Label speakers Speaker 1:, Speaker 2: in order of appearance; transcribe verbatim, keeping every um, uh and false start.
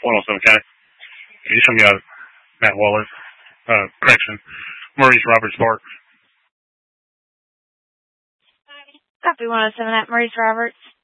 Speaker 1: one oh seven County. Can you show me uh, Matt Wallace? Uh, correction, Maurice Roberts Park.
Speaker 2: Copy one oh seven at Maurice Roberts.